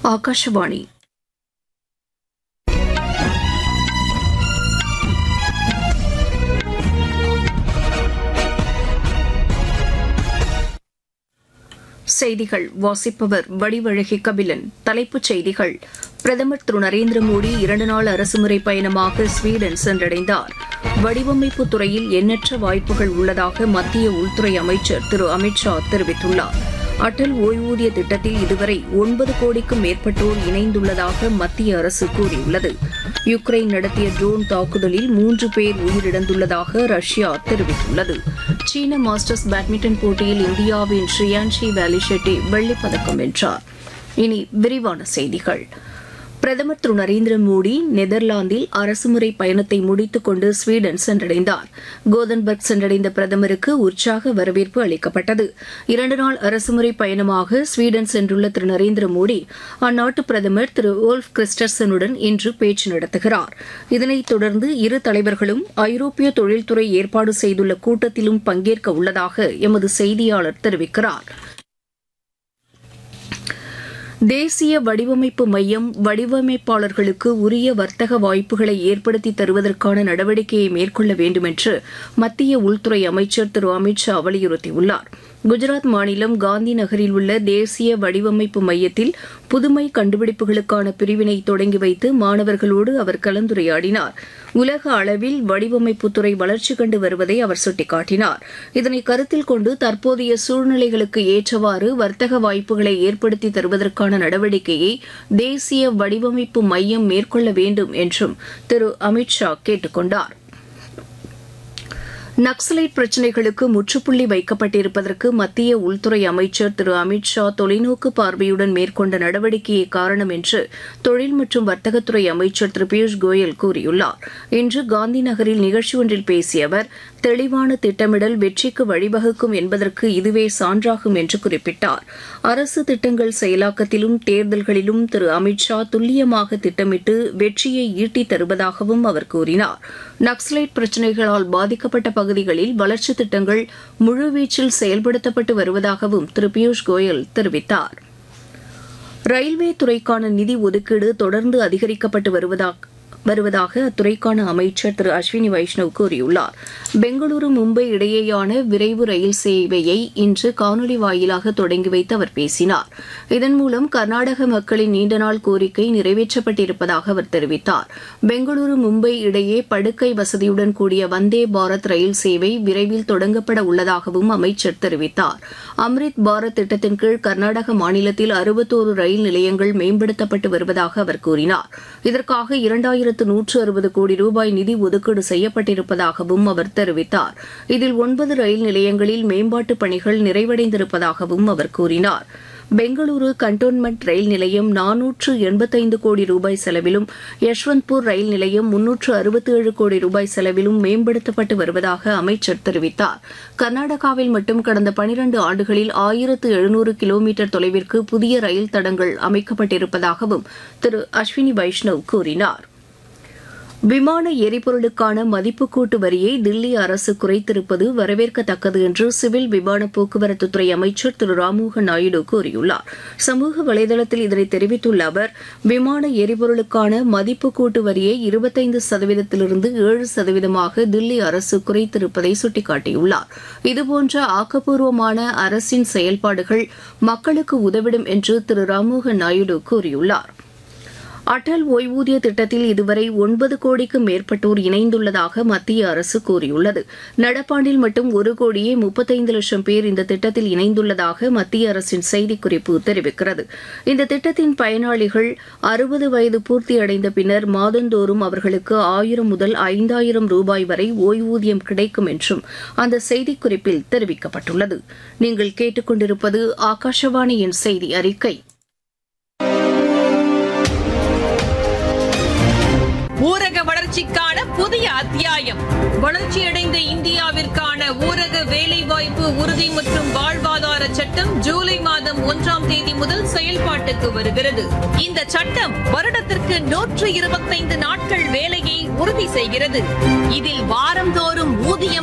ஆகாஷவாணி. செய்திகள் வாசிப்பவர் வடிவழகி கபிலன். தலைப்புச் செய்திகள்: பிரதமர் திரு நரேந்திர மோடி 2 நாள் அரசுமுறை பயணமாக ஸ்வீடன் சென்றடைந்தார். வடிவமைப்பு துறையில் எண்ணற்ற வாய்ப்புகள் உள்ளதாக மத்திய உள்துறை அமைச்சர் திரு அமித் ஷா தெரிவித்துள்ளார். அடல் ஓய்வூதிய திட்டத்தில் இதுவரை 9 கோடிக்கும் மேற்பட்டோர் இணைந்துள்ளதாக மத்திய அரசு கூறியுள்ளது. யுக்ரைன் நடத்திய ட்ரோன் தாக்குதலில் 3 பேர் உயிரிழந்துள்ளதாக ரஷ்யா தெரிவித்துள்ளது. சீன மாஸ்டர்ஸ் பேட்மிண்டன் போட்டியில் இந்தியாவின் ஸ்ரீயான்ஷி வேலிஷெட்டி வெள்ளிப்பதக்கம் வென்றார். இனி விரிவான செய்திகள். பிரதமர் திரு நரேந்திர மோடி நெதர்லாந்தில் அரசுமுறை பயணத்தை முடித்துக் கொண்டு ஸ்வீடன் சென்றடைந்தார். கோதன்பர்க் சென்றடைந்த பிரதமருக்கு உற்சாக வரவேற்பு அளிக்கப்பட்டது. 2 நாள் அரசுமுறை பயணமாக ஸ்வீடன் சென்றுள்ள திரு நரேந்திர மோடி அந்நாட்டு பிரதமர் திரு ஓல்ஃப் கிறிஸ்டர்சனுடன் இன்று பேச்சு நடத்துகிறார். இதனைத் தொடர்ந்து இரு தலைவர்களும் ஐரோப்பிய தொழில்துறை ஏற்பாடு செய்துள்ள கூட்டத்திலும் பங்கேற்க உள்ளதாக எமது செய்தியாளர் தெரிவிக்கிறார். தேசிய வடிவமைப்பு மையம் வடிவமைப்பாளர்களுக்கு உரிய வர்த்தக வாய்ப்புகளை ஏற்படுத்தி தருவதற்கான நடவடிக்கையை மேற்கொள்ள வேண்டும் என்று மத்திய உள்துறை அமைச்சர் திரு அமித் ஷா வலியுறுத்தியுள்ளார். குஜராத் மாநிலம் காந்தி நகரில் உள்ள தேசிய வடிவமைப்பு மையத்தில் புதுமை கண்டுபிடிப்புகளுக்கான பிரிவினை தொடங்கி வைத்து மாணவர்களோடு அவர் கலந்துரையாடினார். உலக அளவில் வடிவமைப்புத்துறை வளர்ச்சி கண்டு வருவதை அவர் சுட்டிக்காட்டினார். இதனை கருத்தில் கொண்டு தற்போதைய சூழ்நிலைகளுக்கு ஏற்றவாறு வர்த்தக வாய்ப்புகளை ஏற்படுத்தி தருவதற்கான நடவடிக்கையை தேசிய வடிவமைப்பு மையம் மேற்கொள்ள வேண்டும் என்றும் திரு அமித் ஷா கேட்டுக் கொண்டார். நக்சலைட் பிரச்சினைகளுக்கு முற்றுப்புள்ளி வைக்கப்பட்டிருப்பதற்கு மத்திய உள்துறை அமைச்சர் திரு அமித் ஷா தொலைநோக்கு பார்வையுடன் மேற்கொண்ட நடவடிக்கையே காரணம் என்று தொழில் மற்றும் வர்த்தகத்துறை அமைச்சர் திரு பியூஷ் கோயல் கூறியுள்ளார். இன்று காந்தி நகரில் நிகழ்ச்சி ஒன்றில் பேசிய அவர், தெளிவான திட்டமிடல் வெற்றிக்கு வழிவகுக்கும் என்பதற்கு இதுவே சான்றாகும் என்று குறிப்பிட்டார். அரசு திட்டங்கள் செயலாக்கத்திலும் தேர்தல்களிலும் திரு அமித் ஷா துல்லியமாக திட்டமிட்டு வெற்றியை ஈட்டித் தருவதாகவும் அவர் கூறினார். நக்சலைட் பிரச்சினைகளால் பாதிக்கப்பட்ட பகுதிகளில் வளர்ச்சித் திட்டங்கள் முழுவீச்சில் செயல்படுத்தப்பட்டு வருவதாகவும் திரு பியூஷ் கோயல் தெரிவித்தார். ரயில்வே துறைக்கான நிதி ஒதுக்கீடு தொடர்ந்து அதிகரிக்கப்பட்டு வருவதாக அத்துறைக்கான அமைச்சர் திரு அஸ்வினி வைஷ்ணவ் கூறியுள்ளார். பெங்களூரு மும்பை இடையேயான விரைவு ரயில் சேவையை இன்று காணொலி வாயிலாக தொடங்கி வைத்து அவர் பேசினார். இதன் மூலம் கர்நாடக மக்களின் நீண்டநாள் கோரிக்கை நிறைவேற்றப்பட்டிருப்பதாக அவர் தெரிவித்தார். பெங்களூரு மும்பை இடையே படுக்கை வசதியுடன் கூடிய வந்தே பாரத் ரயில் சேவை விரைவில் தொடங்கப்பட உள்ளதாகவும் அமைச்சர் தெரிவித்தார். அம்ரித் பாரத் திட்டத்தின் கீழ் கர்நாடக மாநிலத்தில் 61 ரயில் நிலையங்கள் மேம்படுத்தப்பட்டு வருவதாக அவர் கூறினார். இதற்காக 2160 கோடி ரூபாய் நிதி ஒதுக்கீடு செய்யப்பட்டிருப்பதாகவும் அவர் தெரிவித்தார். இதில் 9 ரயில் நிலையங்களில் மேம்பாட்டுப் பணிகள் நிறைவடைந்திருப்பதாகவும் அவர் கூறினார். பெங்களூரு கண்டோன்மெண்ட் ரயில் நிலையம் 485 கோடி ரூபாய் செலவிலும், யஷ்வந்த்பூர் ரயில் நிலையம் 367 கோடி ரூபாய் செலவிலும் மேம்படுத்தப்பட்டு வருவதாக அமைச்சர் தெரிவித்தார். கர்நாடகாவில் மட்டும் கடந்த 12 ஆண்டுகளில் 1700 கிலோமீட்டர் தொலைவிற்கு புதிய ரயில் தடங்கள் அமைக்கப்பட்டிருப்பதாகவும் திரு அஸ்வினி வைஷ்ணவ் கூறினார். விமான எரிபொருளுக்கான மதிப்புக்கூட்டு வரியை தில்லி அரசு குறைத்திருப்பது வரவேற்கத்தக்கது என்று சிவில் விமான போக்குவரத்துத்துறை அமைச்சர் திரு ராம்மோகன் நாயுடு கூறியுள்ளார். சமூக வலைதளத்தில் இதனை தெரிவித்துள்ள அவர், விமான எரிபொருளுக்கான மதிப்புக்கூட்டு வரியை 25%லிருந்து 7%மாக தில்லி அரசு குறைத்திருப்பதை சுட்டிக்காட்டியுள்ளார். இதுபோன்ற ஆக்கப்பூர்வமான அரசின் செயல்பாடுகள் மக்களுக்கு உதவிடும் என்று திரு ராம்மோகன் நாயுடு கூறியுள்ளார். அடல் ஓய்வூதிய திட்டத்தில் இதுவரை 9 கோடிக்கும் மேற்பட்டோர் இணைந்துள்ளதாக மத்திய அரசு கூறியுள்ளது. நடப்பாண்டில் மட்டும் 1,35 லட்சம் பேர் இந்த திட்டத்தில் இணைந்துள்ளதாக மத்திய அரசின் செய்திக்குறிப்பு தெரிவிக்கிறது. இந்த திட்டத்தின் பயனாளிகள் 60 வயது பூர்த்தியடைந்த பின்னர் மாதந்தோறும் அவர்களுக்கு 1000 முதல் 5000 ரூபாய் வரை ஓய்வூதியம் கிடைக்கும் என்றும் அந்த செய்திக்குறிப்பில் தெரிவிக்கப்பட்டுள்ளது. நீங்கள் கேட்டுக்கொண்டிருப்பது ஆகாஷவாணியின் செய்தி அறிக்கை. ஊரக வளர்ச்சிக்கான புதிய அத்தியாயம். வளர்ச்சியடைந்த இந்தியாவிற்கான ஊரக வேலைவாய்ப்பு உறுதி மற்றும் வாழ்வாதார சட்டம் ஜூலை மாதம் 1ஆம் தேதி முதல் செயல்பாட்டுக்கு வருகிறது. இந்த சட்டம் வருடத்திற்கு 125 நாட்கள் வேலையை உறுதி செய்கிறது. இதில் வாரந்தோறும் ஊதியம்